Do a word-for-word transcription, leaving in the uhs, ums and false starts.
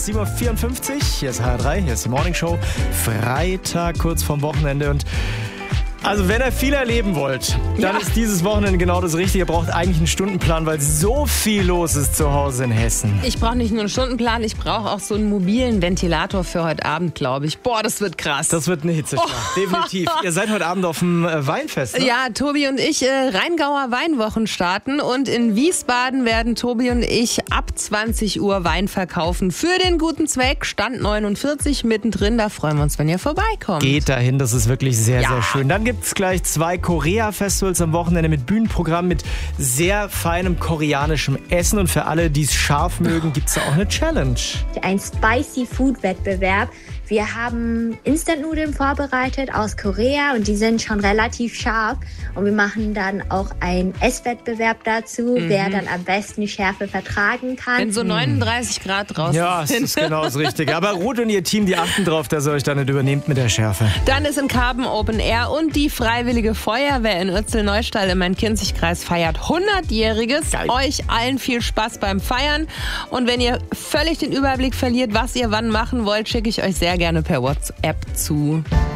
sieben Uhr vierundfünfzig, hier ist H R drei, hier ist die Morning Show. Freitag, kurz vorm Wochenende. Und also wenn ihr viel erleben wollt, dann ja. ist dieses Wochenende genau das Richtige. Ihr braucht eigentlich einen Stundenplan, weil so viel los ist zu Hause in Hessen. Ich brauche nicht nur einen Stundenplan, ich brauche auch so einen mobilen Ventilator für heute Abend, glaube ich. Boah, das wird krass. Das wird eine Hitzeschlacht, oh. definitiv. Ihr seid heute Abend auf dem äh, Weinfest, ne? Ja, Tobi und ich äh, Rheingauer Weinwochen starten und in Wiesbaden werden Tobi und ich ab zwanzig Uhr Wein verkaufen für den guten Zweck. Stand neunundvierzig mittendrin, da freuen wir uns, wenn ihr vorbeikommt. Geht dahin, das ist wirklich sehr, ja. sehr schön. Dann gibt es gleich zwei Korea-Festivals am Wochenende mit Bühnenprogramm, mit sehr feinem koreanischem Essen. Und für alle, die es scharf mögen, gibt es da auch eine Challenge. Ein Spicy-Food-Wettbewerb. Wir haben Instant-Nudeln vorbereitet aus Korea und die sind schon relativ scharf. Und wir machen dann auch einen Esswettbewerb dazu, mhm. wer dann am besten die Schärfe vertragen kann. Wenn so neununddreißig Grad draußen ja, sind. Ja, das ist genau das Richtige. Aber Ruth und ihr Team, die achten drauf, dass ihr euch da nicht übernehmt mit der Schärfe. Dann ist in Karben Open Air und die Freiwillige Feuerwehr in Uelzel-Neustadt im Main-Kinzig-Kreis feiert hundertjähriges. Geil. Euch allen viel Spaß beim Feiern. Und wenn ihr völlig den Überblick verliert, was ihr wann machen wollt, schicke ich euch sehr gerne per WhatsApp zu.